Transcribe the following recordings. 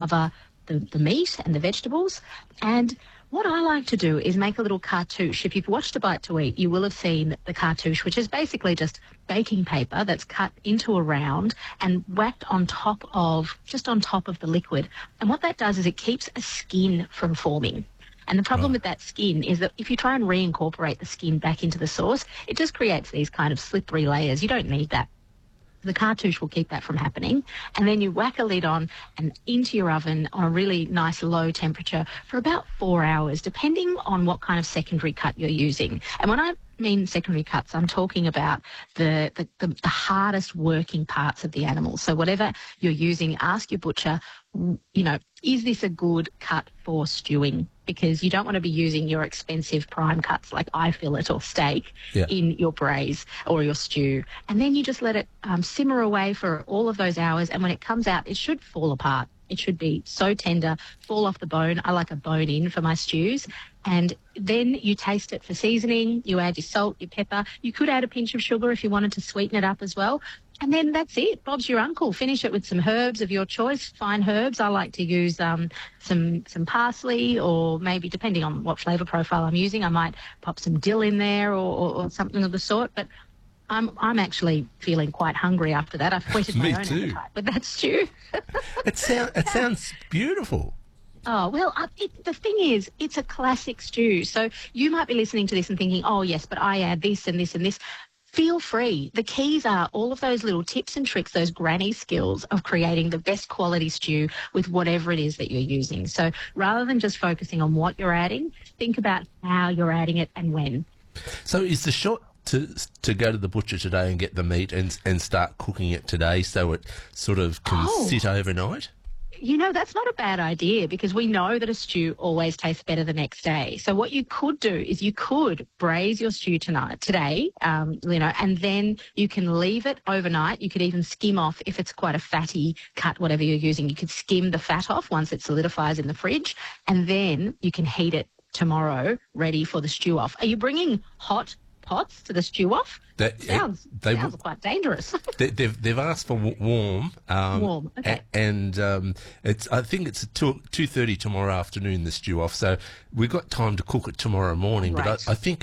cover the meat and the vegetables. And what I like to do is make a little cartouche. If you've watched A Bite to Eat, you will have seen the cartouche, which is basically just baking paper that's cut into a round and whacked on top of the liquid. And what that does is it keeps a skin from forming. And the problem with that skin is that if you try and reincorporate the skin back into the sauce, it just creates these kind of slippery layers. You don't need that. The cartouche will keep that from happening. And then you whack a lid on and into your oven on a really nice low temperature for about 4 hours, depending on what kind of secondary cut you're using. And when I mean secondary cuts, I'm talking about the hardest working parts of the animal. So whatever you're using, ask your butcher, is this a good cut for stewing? Because you don't want to be using your expensive prime cuts like eye fillet or steak in your braise or your stew. And then you just let it simmer away for all of those hours. And when it comes out, it should fall apart. It should be so tender, fall off the bone. I like a bone in for my stews. And then you taste it for seasoning. You add your salt, your pepper. You could add a pinch of sugar if you wanted to sweeten it up as well. And then that's it. Bob's your uncle. Finish it with some herbs of your choice, fine herbs. I like to use some parsley, or maybe depending on what flavour profile I'm using, I might pop some dill in there or something of the sort. But I'm actually feeling quite hungry after that. I've whetted my own appetite with that stew. It sounds beautiful. Oh, well, the thing is, it's a classic stew. So you might be listening to this and thinking, oh, yes, but I add this and this and this. Feel free. The keys are all of those little tips and tricks, those granny skills of creating the best quality stew with whatever it is that you're using. So rather than just focusing on what you're adding, think about how you're adding it and when. So is the shot to go to the butcher today and get the meat and start cooking it today so it sort of can sit overnight? That's not a bad idea, because we know that a stew always tastes better the next day. So what you could do is you could braise your stew today, and then you can leave it overnight. You could even skim off, if it's quite a fatty cut, whatever you're using, you could skim the fat off once it solidifies in the fridge, and then you can heat it tomorrow ready for the stew off. Are you bringing hot pots to the stew off? Sounds quite dangerous. They've asked for warm. Warm, okay. And I think it's 2:30 tomorrow afternoon, the stew off. So we've got time to cook it tomorrow morning. Right. But I think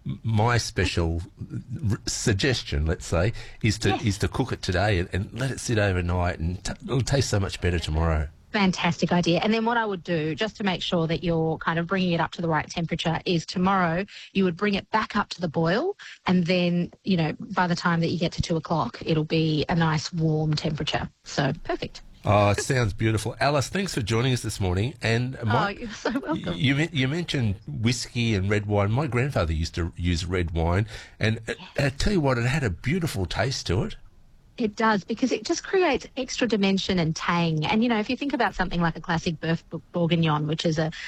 my special suggestion, let's say, is to cook it today and let it sit overnight, and it'll taste so much better tomorrow. Fantastic idea. And then what I would do, just to make sure that you're kind of bringing it up to the right temperature, is tomorrow you would bring it back up to the boil, and then, by the time that you get to 2 o'clock, it'll be a nice warm temperature. So perfect. Oh, it sounds beautiful. Alice, thanks for joining us this morning. And you're so welcome. You mentioned whiskey and red wine. My grandfather used to use red wine, and I tell you what, it had a beautiful taste to it. It does, because it just creates extra dimension and tang. And, if you think about something like a classic Boeuf Bourguignon, which is a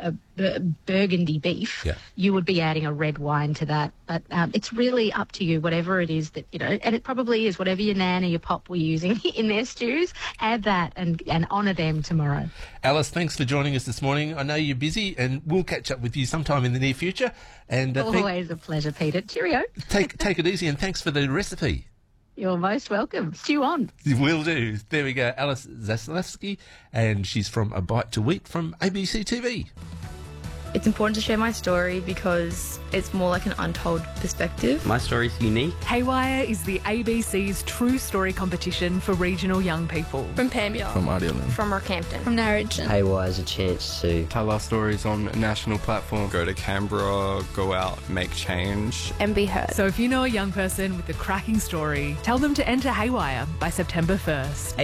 burgundy beef, you would be adding a red wine to that. But it's really up to you, whatever it is that, and it probably is whatever your nan or your pop were using in their stews. Add that and honour them tomorrow. Alice, thanks for joining us this morning. I know you're busy, and we'll catch up with you sometime in the near future. And always a pleasure, Peter. Cheerio. Take it easy, and thanks for the recipe. You're most welcome. Stew on. Will do. There we go. Alice Zaslewski, and she's from A Bite to Eat from ABC TV. It's important to share my story because it's more like an untold perspective. My story's unique. Haywire is the ABC's true story competition for regional young people. From Pamela. From Ardelan. From Rockhampton. From Narrogin. Haywire is a chance to tell our stories on a national platform. Go to Canberra, go out, make change. And be heard. So if you know a young person with a cracking story, tell them to enter Haywire by September 1st.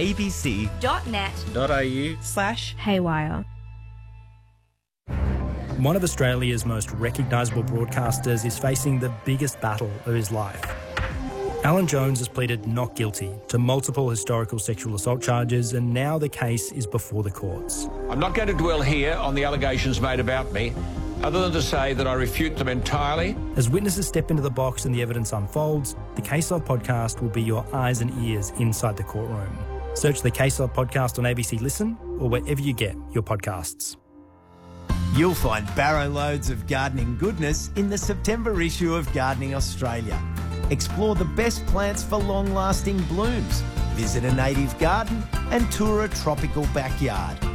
abc.net.au/Haywire. One of Australia's most recognisable broadcasters is facing the biggest battle of his life. Alan Jones has pleaded not guilty to multiple historical sexual assault charges, and now the case is before the courts. I'm not going to dwell here on the allegations made about me, other than to say that I refute them entirely. As witnesses step into the box and the evidence unfolds, the Case Log podcast will be your eyes and ears inside the courtroom. Search the Case Log podcast on ABC Listen or wherever you get your podcasts. You'll find barrow loads of gardening goodness in the September issue of Gardening Australia. Explore the best plants for long-lasting blooms, visit a native garden and tour a tropical backyard.